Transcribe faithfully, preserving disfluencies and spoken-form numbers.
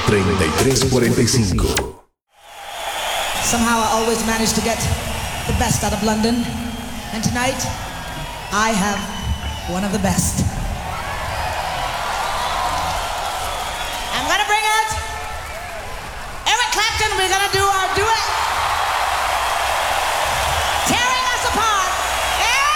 treinta y tres cuarenta y cinco. Somehow I always manage to get the best out of London. And tonight, I have one of the best. I'm gonna bring out Eric Clapton. We're gonna do our duet.